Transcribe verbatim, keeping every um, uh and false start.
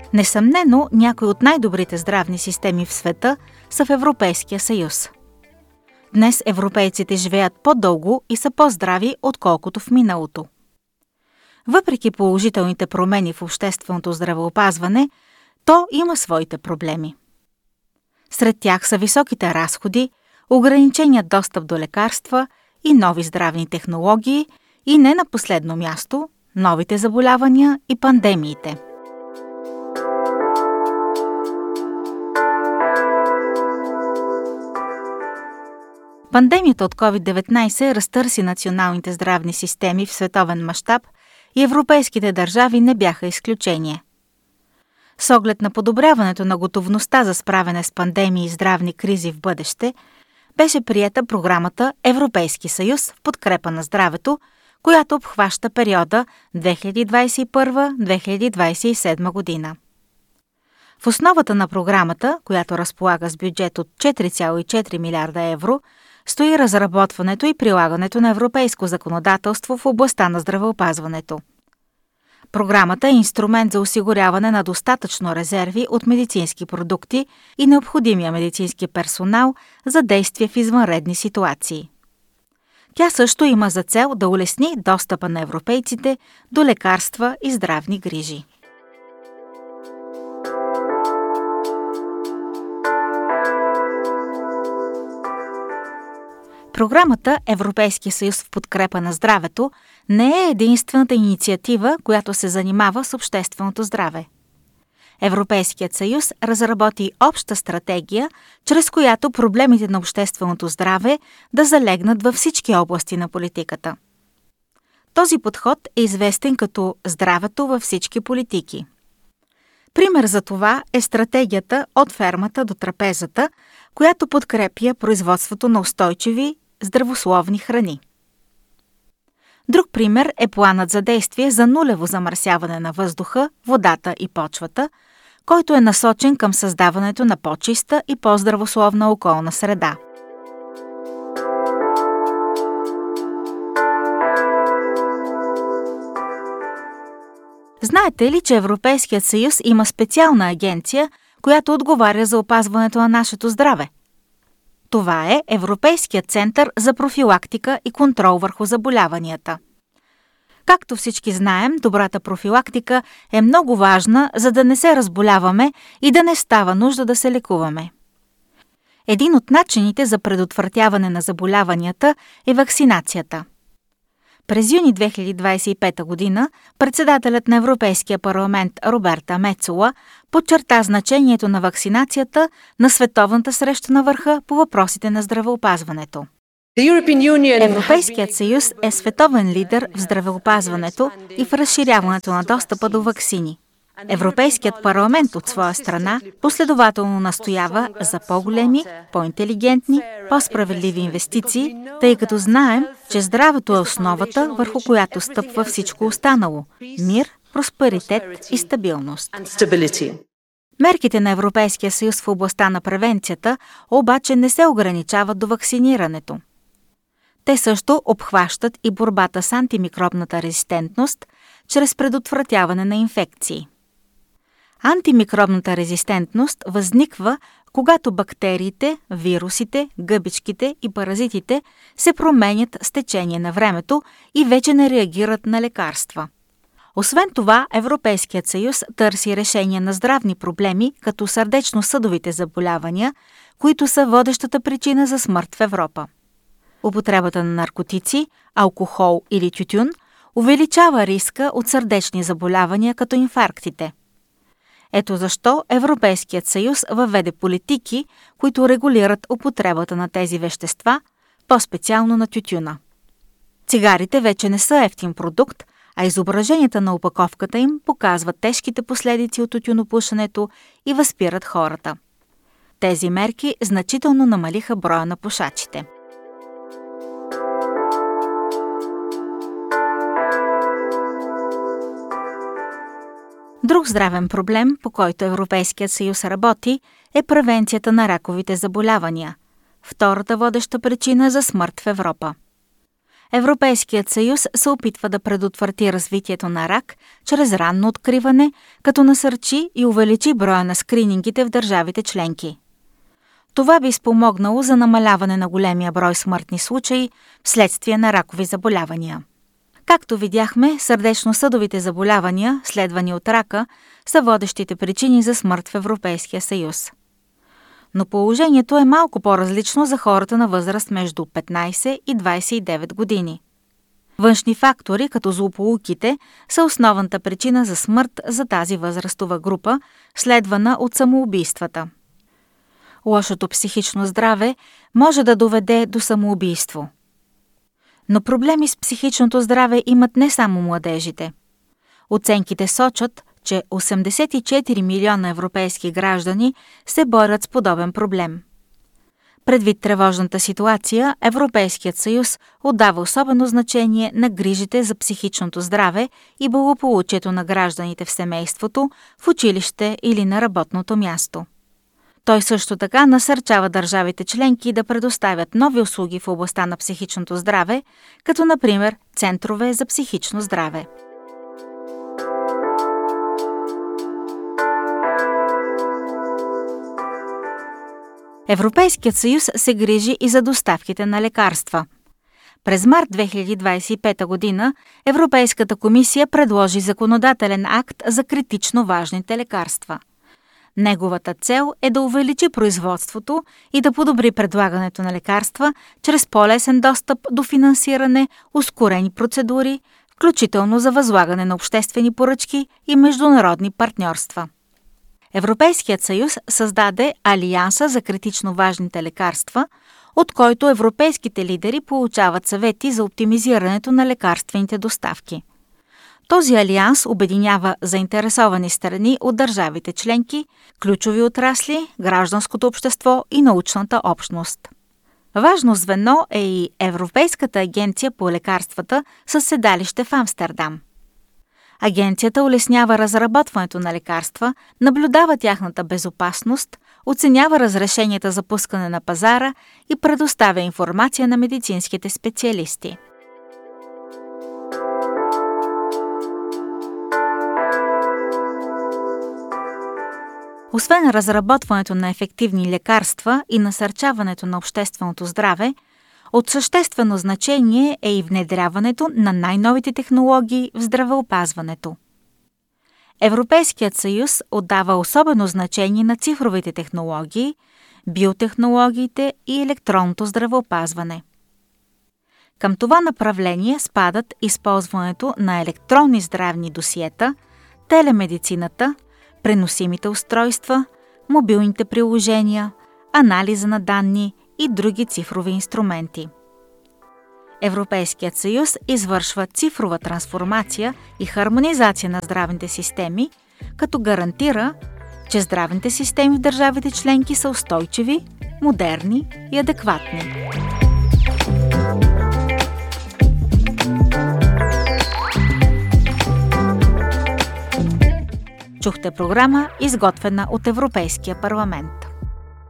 Несъмнено, някои от най-добрите здравни системи в света са в Европейския съюз. Днес европейците живеят по-дълго и са по-здрави, отколкото в миналото. Въпреки положителните промени в общественото здравеопазване, то има своите проблеми. Сред тях са високите разходи, ограниченият достъп до лекарства и нови здравни технологии и не на последно място новите заболявания и пандемиите. Пандемията от ковид деветнайсет разтърси националните здравни системи в световен мащаб и европейските държави не бяха изключение. С оглед на подобряването на готовността за справяне с пандемии и здравни кризи в бъдеще, беше приета програмата Европейски съюз в подкрепа на здравето, която обхваща периода две хиляди двадесет и първа - две хиляди двадесет и седма година. В основата на програмата, която разполага с бюджет от четири цяло и четири милиарда евро, стои разработването и прилагането на европейско законодателство в областта на здравеопазването. Програмата е инструмент за осигуряване на достатъчно резерви от медицински продукти и необходимия медицински персонал за действие в извънредни ситуации. Тя също има за цел да улесни достъпа на европейците до лекарства и здравни грижи. Програмата Европейски съюз в подкрепа на здравето не е единствената инициатива, която се занимава с общественото здраве. Европейският съюз разработи обща стратегия, чрез която проблемите на общественото здраве да залегнат във всички области на политиката. Този подход е известен като здравето във всички политики. Пример за това е стратегията от фермата до трапезата, която подкрепя производството на устойчиви, здравословни храни. Друг пример е планът за действие за нулево замърсяване на въздуха, водата и почвата, който е насочен към създаването на по-чиста и по-здравословна околна среда. Знаете ли, че Европейският съюз има специална агенция, която отговаря за опазването на нашето здраве? Това е Европейският център за профилактика и контрол върху заболяванията. Както всички знаем, добрата профилактика е много важна, за да не се разболяваме и да не става нужда да се лекуваме. Един от начините за предотвратяване на заболяванията е вакцинацията. През юни две хиляди двадесет и пета година председателят на Европейския парламент Роберта Мецола подчерта значението на вакцинацията на Световната среща на върха по въпросите на здравеопазването. Европейският съюз е световен лидер в здравеопазването и в разширяването на достъпа до ваксини. Европейският парламент от своя страна последователно настоява за по-големи, по-интелигентни, по-справедливи инвестиции, тъй като знаем, че здравето е основата, върху която стъпва всичко останало – мир, просперитет и стабилност. Мерките на Европейския съюз в областта на превенцията обаче не се ограничават до вакцинирането. Те също обхващат и борбата с антимикробната резистентност чрез предотвратяване на инфекции. Антимикробната резистентност възниква, когато бактериите, вирусите, гъбичките и паразитите се променят с течение на времето и вече не реагират на лекарства. Освен това, Европейският съюз търси решение на здравни проблеми, като сърдечно-съдовите заболявания, които са водещата причина за смърт в Европа. Употребата на наркотици, алкохол или тютюн увеличава риска от сърдечни заболявания, като инфарктите. Ето защо Европейският съюз въведе политики, които регулират употребата на тези вещества, по-специално на тютюна. Цигарите вече не са евтин продукт, а изображенията на опаковката им показват тежките последици от тютюнопушенето и възпират хората. Тези мерки значително намалиха броя на пушачите. Друг здравен проблем, по който Европейският съюз работи, е превенцията на раковите заболявания, втората водеща причина за смърт в Европа. Европейският съюз се опитва да предотврати развитието на рак чрез ранно откриване, като насърчи и увеличи броя на скринингите в държавите членки. Това би спомогнало за намаляване на големия брой смъртни случаи вследствие на ракови заболявания. Както видяхме, сърдечно-съдовите заболявания, следвани от рака, са водещите причини за смърт в Европейския съюз. Но положението е малко по-различно за хората на възраст между петнайсет и двайсет и девет години. Външни фактори, като злополуките, са основната причина за смърт за тази възрастова група, следвана от самоубийствата. Лошото психично здраве може да доведе до самоубийство. Но проблеми с психичното здраве имат не само младежите. Оценките сочат, че осемдесет и четири милиона европейски граждани се борят с подобен проблем. Предвид тревожната ситуация, Европейският съюз отдава особено значение на грижите за психичното здраве и благополучието на гражданите в семейството, в училище или на работното място. Той също така насърчава държавите членки да предоставят нови услуги в областта на психичното здраве, като например центрове за психично здраве. Европейският съюз се грижи и за доставките на лекарства. През март две хиляди двайсет и пета година Европейската комисия предложи законодателен акт за критично важните лекарства. Неговата цел е да увеличи производството и да подобри предлагането на лекарства чрез по-лесен достъп до финансиране, ускорени процедури, включително за възлагане на обществени поръчки и международни партньорства. Европейският съюз създаде Алианса за критично важните лекарства, от който европейските лидери получават съвети за оптимизирането на лекарствените доставки. Този алианс обединява заинтересовани страни от държавите членки, ключови отрасли, гражданското общество и научната общност. Важно звено е и Европейската агенция по лекарствата със седалище в Амстердам. Агенцията улеснява разработването на лекарства, наблюдава тяхната безопасност, оценява разрешенията за пускане на пазара и предоставя информация на медицинските специалисти. Освен разработването на ефективни лекарства и насърчаването на общественото здраве, от съществено значение е и внедряването на най-новите технологии в здравеопазването. Европейският съюз отдава особено значение на цифровите технологии, биотехнологиите и електронното здравеопазване. Към това направление спадат използването на електронни здравни досиета, телемедицината, преносимите устройства, мобилните приложения, анализа на данни и други цифрови инструменти. Европейският съюз извършва цифрова трансформация и хармонизация на здравните системи, като гарантира, че здравните системи в държавите членки са устойчиви, модерни и адекватни. Чухте програма, изготвена от Европейския парламент.